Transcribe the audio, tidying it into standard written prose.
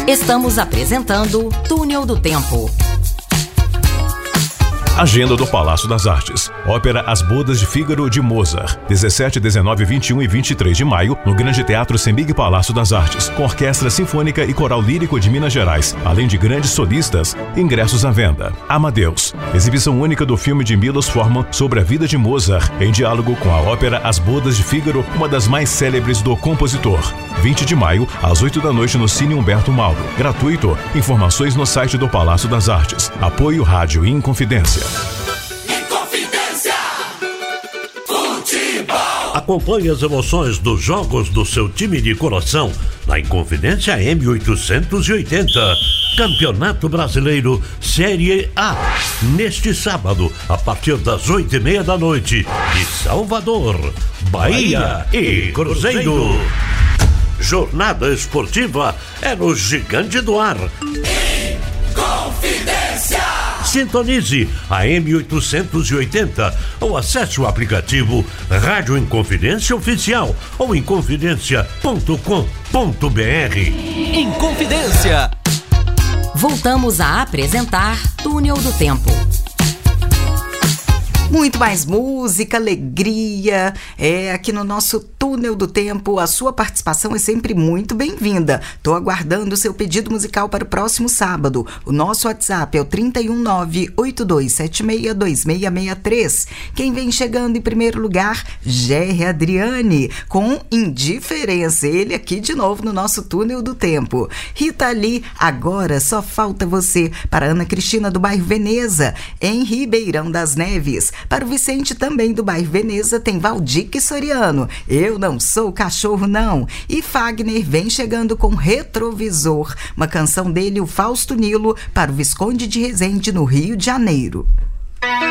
Estamos apresentando Túnel do Tempo. Agenda do Palácio das Artes. Ópera As Bodas de Fígaro de Mozart. 17, 19, 21 e 23 de maio, no Grande Teatro Semig Palácio das Artes, com Orquestra Sinfônica e Coral Lírico de Minas Gerais, além de grandes solistas. Ingressos à venda. Amadeus. Exibição única do filme de Milos Forman sobre a vida de Mozart, em diálogo com a ópera As Bodas de Fígaro, uma das mais célebres do compositor. 20 de maio, às 8 da noite, no Cine Humberto Mauro. Gratuito. Informações no site do Palácio das Artes. Apoio Rádio Inconfidência. Inconfidência Futebol. Acompanhe as emoções dos jogos do seu time de coração na Inconfidência M880. Campeonato Brasileiro Série A. Neste sábado, a partir das 8:30 da noite, de Salvador, Bahia e Cruzeiro. Jornada esportiva é no Gigante do Ar. Inconfidência. Sintonize a M880 ou acesse o aplicativo Rádio Inconfidência Oficial ou inconfidência.com.br. Inconfidência. Voltamos a apresentar Túnel do Tempo. Muito mais música, alegria, aqui no nosso Túnel do Tempo. A sua participação é sempre muito bem-vinda. Estou aguardando o seu pedido musical para o próximo sábado. O nosso WhatsApp é o 319-8276-2663. Quem vem chegando em primeiro lugar, Gerry Adriane, com Indiferença. Ele aqui de novo no nosso Túnel do Tempo. Rita Lee, Agora Só Falta Você, para Ana Cristina do bairro Veneza, em Ribeirão das Neves. Para o Vicente, também do bairro Veneza, tem Valdique Soriano, Eu Não Sou Cachorro Não. E Fagner vem chegando com Retrovisor, uma canção dele, o Fausto Nilo, para o Visconde de Resende, no Rio de Janeiro.